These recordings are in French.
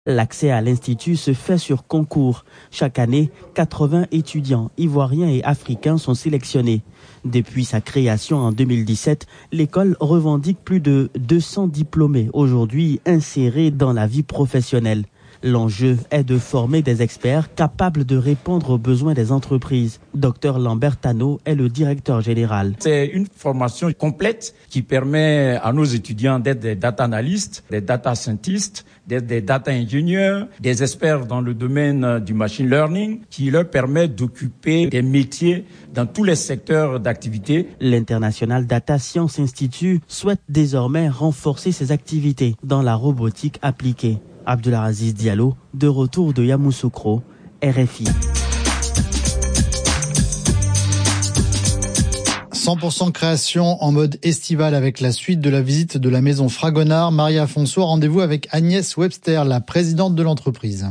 L'accès à l'Institut se fait sur concours. Chaque année, 80 étudiants ivoiriens et africains sont sélectionnés. Depuis sa création en 2017, l'école revendique plus de 200 diplômés aujourd'hui insérés dans la vie professionnelle. L'enjeu est de former des experts capables de répondre aux besoins des entreprises. Dr Lambert Tano est le directeur général. C'est une formation complète qui permet à nos étudiants d'être des data analystes, des data scientists, d'être des data ingénieurs, des experts dans le domaine du machine learning, qui leur permet d'occuper des métiers dans tous les secteurs d'activité. L'International Data Science Institute souhaite désormais renforcer ses activités dans la robotique appliquée. Abdulaziz Diallo, de retour de Yamoussoukro, RFI. 100% création en mode estival avec la suite de la visite de la maison Fragonard. Maria Afonso, rendez-vous avec Agnès Webster, la présidente de l'entreprise.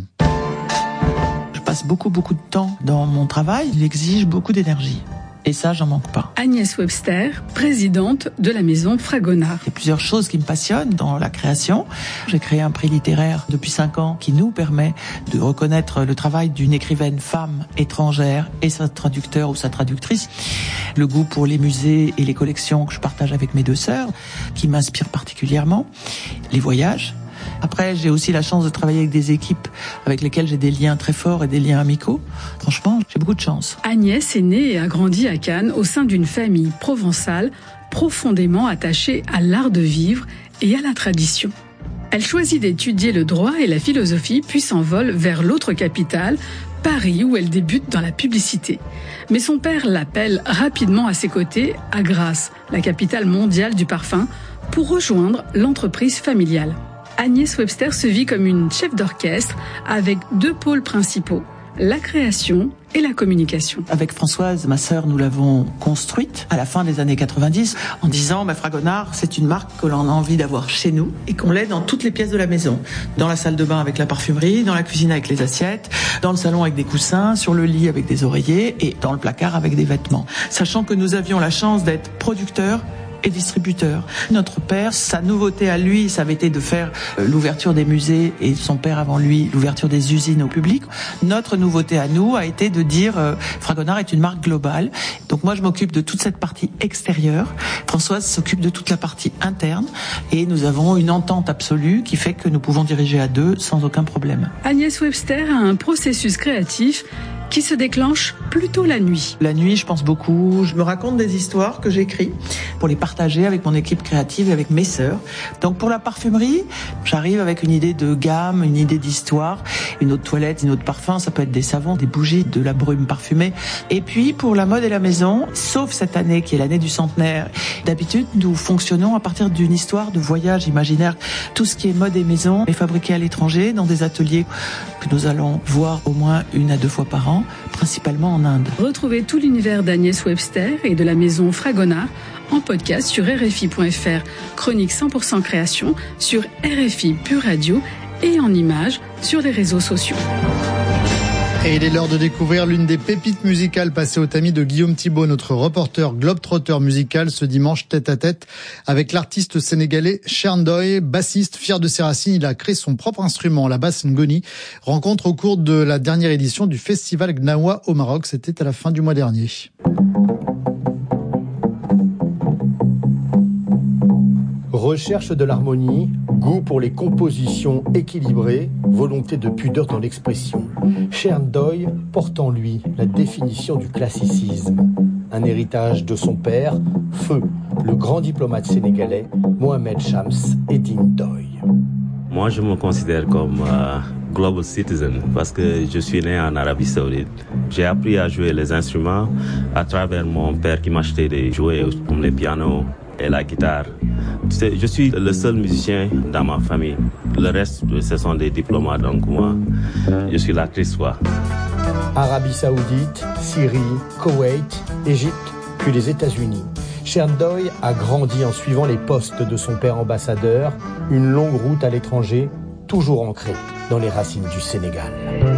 Je passe beaucoup de temps dans mon travail. Il exige beaucoup d'énergie. Et ça, j'en manque pas. Agnès Webster, présidente de la maison Fragonard. Il y a plusieurs choses qui me passionnent dans la création. J'ai créé un prix littéraire depuis 5 ans qui nous permet de reconnaître le travail d'une écrivaine femme étrangère et sa traducteur ou sa traductrice. Le goût pour les musées et les collections que je partage avec mes 2 sœurs, qui m'inspirent particulièrement. Les voyages. Après, j'ai aussi la chance de travailler avec des équipes avec lesquelles j'ai des liens très forts et des liens amicaux. Franchement, j'ai beaucoup de chance. Agnès est née et a grandi à Cannes au sein d'une famille provençale profondément attachée à l'art de vivre et à la tradition. Elle choisit d'étudier le droit et la philosophie, puis s'envole vers l'autre capitale, Paris, où elle débute dans la publicité. Mais son père l'appelle rapidement à ses côtés à Grasse, la capitale mondiale du parfum, pour rejoindre l'entreprise familiale. Agnès Webster se vit comme une chef d'orchestre avec 2 pôles principaux, la création et la communication. Avec Françoise, ma sœur, nous l'avons construite à la fin des années 90 en disant Fragonard, c'est une marque que l'on a envie d'avoir chez nous et qu'on l'ait dans toutes les pièces de la maison. Dans la salle de bain avec la parfumerie, dans la cuisine avec les assiettes, dans le salon avec des coussins, sur le lit avec des oreillers et dans le placard avec des vêtements. Sachant que nous avions la chance d'être producteurs et distributeur. Notre père, sa nouveauté à lui, ça avait été de faire l'ouverture des musées et son père avant lui, l'ouverture des usines au public. Notre nouveauté à nous a été de dire Fragonard est une marque globale. Donc moi, je m'occupe de toute cette partie extérieure. Françoise s'occupe de toute la partie interne et nous avons une entente absolue qui fait que nous pouvons diriger à 2 sans aucun problème. Agnès Webster a un processus créatif qui se déclenche plutôt la nuit. La nuit, je pense beaucoup. Je me raconte des histoires que j'écris pour les partager avec mon équipe créative et avec mes sœurs. Donc pour la parfumerie, j'arrive avec une idée de gamme, une idée d'histoire, une eau de toilette, une eau de parfum, ça peut être des savons, des bougies, de la brume parfumée. Et puis pour la mode et la maison, sauf cette année qui est l'année du centenaire, d'habitude nous fonctionnons à partir d'une histoire de voyage imaginaire. Tout ce qui est mode et maison est fabriqué à l'étranger dans des ateliers que nous allons voir au moins 1 à 2 fois par an, principalement en Inde. Retrouvez tout l'univers d'Agnès Webster et de la maison Fragonard en podcast sur RFI.fr, chronique 100% création sur RFI Pure Radio et en images sur les réseaux sociaux. Et il est l'heure de découvrir l'une des pépites musicales passées au tamis de Guillaume Thibault, notre reporter globetrotter musical, ce dimanche tête-à-tête avec l'artiste sénégalais Cherndoy, bassiste fier de ses racines. Il a créé son propre instrument, la basse ngoni. Rencontre au cours de la dernière édition du festival Gnawa au Maroc. C'était à la fin du mois dernier. Recherche de l'harmonie, goût pour les compositions équilibrées, volonté de pudeur dans l'expression. Cherndoy porte en lui la définition du classicisme. Un héritage de son père, Feu, le grand diplomate sénégalais, Mohamed Shams Eddine Doy. Moi, je me considère comme global citizen parce que je suis né en Arabie Saoudite. J'ai appris à jouer les instruments à travers mon père qui m'achetait des jouets comme le piano et la guitare. Je suis le seul musicien dans ma famille. Le reste, ce sont des diplomates, donc moi, je suis l'actrice, quoi. Arabie Saoudite, Syrie, Koweït, Égypte, puis les États-Unis. Cherndoy a grandi en suivant les postes de son père ambassadeur, une longue route à l'étranger, toujours ancrée dans les racines du Sénégal.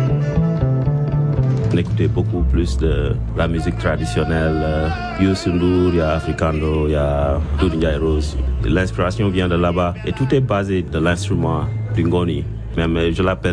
On écoutait beaucoup plus de la musique traditionnelle. Youssou N'Dour, il y a Africando, il y a Doudou Ndiaye Rose. L'inspiration vient de là-bas et tout est basé de l'instrument du ngoni. Même je l'appelle